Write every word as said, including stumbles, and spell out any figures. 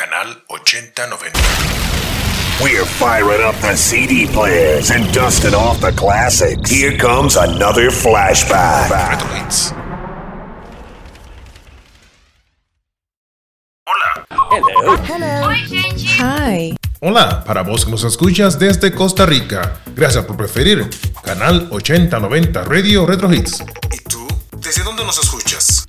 Canal ochenta noventa. We're firing up the C D players and dusting off the classics. Here comes another flashback. Retro Hits. Hola. Hello. Hello. Oi, gente. Hi. Hola, para vos que nos escuchas desde Costa Rica. Gracias por preferir Canal ochenta noventa Radio Retro Hits. ¿Y tú? ¿Desde dónde nos escuchas?